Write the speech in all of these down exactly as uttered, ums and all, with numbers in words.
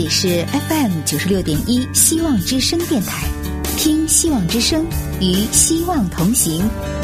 里是 F M 九十六点一希望之声电台，听希望之声，与希望同行。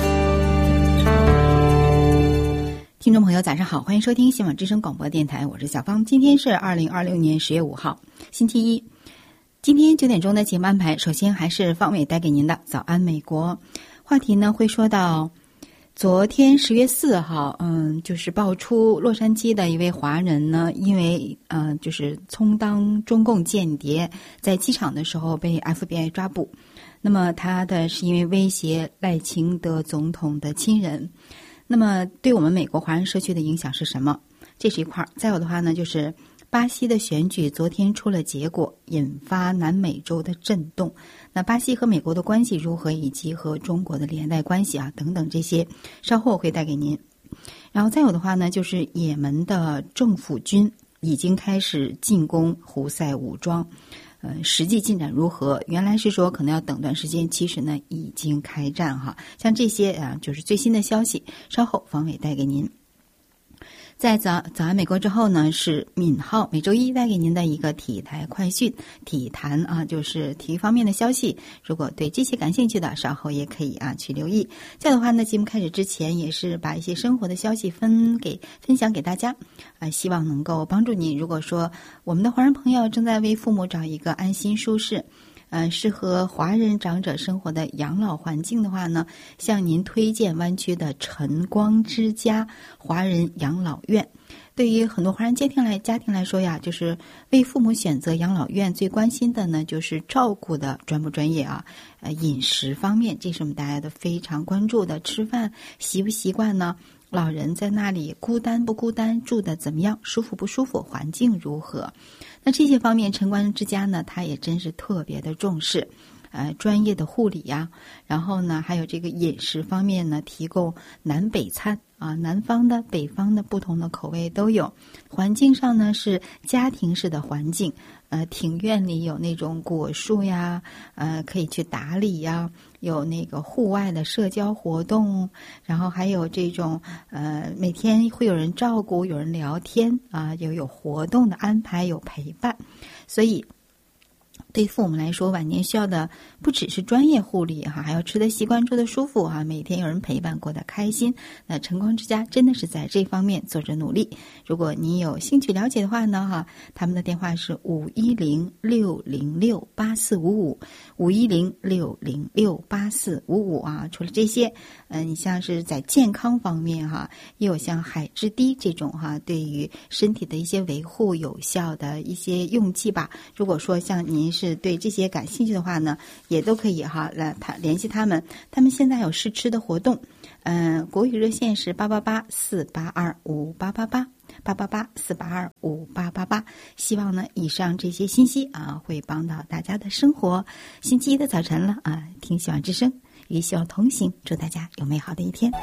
听众朋友早上好，欢迎收听希望之声广播电台，我是小芳。今天是二零二六年十月五号星期一，今天九点钟的节目安排，首先还是方伟带给您的早安美国话题呢，会说到昨天十月四号，嗯，就是爆出洛杉矶的一位华人呢，因为呃，就是充当中共间谍，在机场的时候被 F B I 抓捕。那么他的是因为威胁赖清德总统的亲人。那么对我们美国华人社区的影响是什么？这是一块。再有的话呢，就是巴西的选举昨天出了结果，引发南美洲的震动。那巴西和美国的关系如何，以及和中国的连带关系啊等等这些，稍后会带给您。然后再有的话呢，就是也门的政府军已经开始进攻胡塞武装，呃，实际进展如何？原来是说可能要等段时间，其实呢已经开战哈。像这些啊，就是最新的消息，稍后方伟带给您。在早早安美国之后呢，是敏浩每周一带给您的一个体坛快讯，体坛啊，就是体育方面的消息。如果对这些感兴趣的，稍后也可以啊去留意。这样的话呢，节目开始之前也是把一些生活的消息分给分享给大家，啊，希望能够帮助你。如果说我们的华人朋友正在为父母找一个安心舒适，呃，适合华人长者生活的养老环境的话呢，向您推荐湾区的晨光之家华人养老院。对于很多华人家庭来家庭来说呀，就是为父母选择养老院最关心的呢，就是照顾的专不专业啊，呃，饮食方面，这是我们大家都非常关注的。吃饭习不习惯呢？老人在那里孤单不孤单，住的怎么样，舒服不舒服，环境如何？那这些方面，晨光之家呢，他也真是特别的重视，呃，专业的护理呀，然后呢，还有这个饮食方面呢，提供南北餐啊，南方的、北方的不同的口味都有。环境上呢是家庭式的环境，呃，庭院里有那种果树呀，呃，可以去打理呀，有那个户外的社交活动，然后还有这种呃，每天会有人照顾，有人聊天啊，有有活动的安排，有陪伴，所以对父母来说，晚年需要的不只是专业护理哈，还要吃得习惯、住得舒服哈，每天有人陪伴，过得开心。那晨光之家真的是在这方面做着努力。如果你有兴趣了解的话呢，哈，他们的电话是五一零六零六八四五五，五一零六零六八四五五啊。除了这些，嗯、呃，你像是在健康方面哈，也有像海之滴这种哈，对于身体的一些维护有效的一些用剂吧。如果说像您是是对这些感兴趣的话呢，也都可以哈来他联系他们。他们现在有试吃的活动，嗯、呃，国语热线是八八八四八二五八八八八八八四八二五八八八。希望呢，以上这些信息啊，会帮到大家的生活。星期一的早晨了啊，听希望之声，与希望同行，祝大家有美好的一天。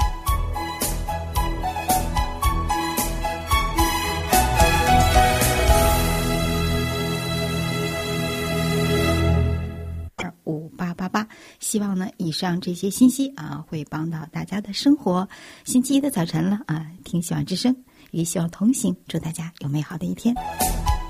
五八八八，希望呢，以上这些信息啊，会帮到大家的生活。星期一的早晨了啊，听希望之声，与希望同行，祝大家有美好的一天。